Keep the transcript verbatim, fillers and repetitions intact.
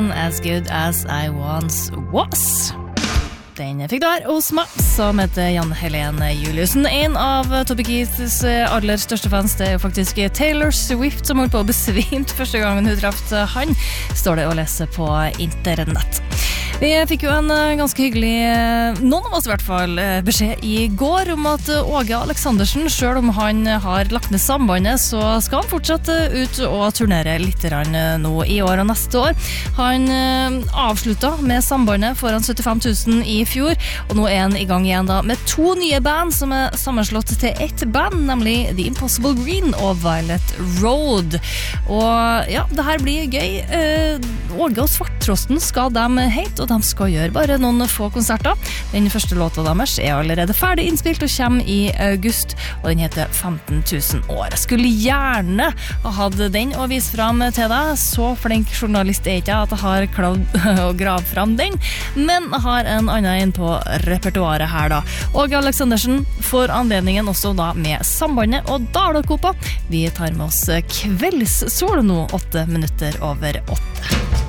As Good As I Once Was. Den fikk du her hos meg, som heter Jan Helene Juliussen. En av Toby Keiths aller største fans, det er jo faktisk Taylor Swift, som holdt på å besvimt første gangen hun traff han, står det å lese på internett. Vi fikk jo en ganske hyggelig, noen av oss i hvert fall, beskjed i går om at Åge Aleksandersen, selv om han har lagt ned sambandet, så skal han fortsette ut og turnere litt nå i år og neste år. Han avsluttet med sambandet foran syttifem tusen i fjor, og nå er han i gang igjen da med to nye band som er sammenslått til ett band, nemlig The Impossible Green og Violet Road. Og ja, det her blir gøy. Åge og Svarttrosten skal de hete, og de skal gjøre bare noen få konserter. Den første låta deres er allerede ferdig innspilt og kommer i august, og den heter femten tusen år. Jeg skulle gjerne ha hatt den å vise frem til deg. Så flink journalist er ikke jeg at jeg har klart å grave frem den, men jeg har en annen inn på repertoaret her da. Åge Aleksandersen får anledningen også da med sambandet og Dalakopa. Vi tar med oss Kveldssol nå, åtte minutter over åtte.